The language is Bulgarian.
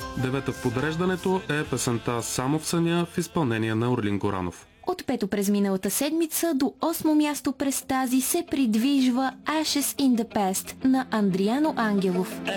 Девета в подреждането е песента "Само в съня" в изпълнение на Орлин Горанов. От пето през миналата седмица до 8 място през тази се придвижва Ashes in the Past на Андриано Ангелов.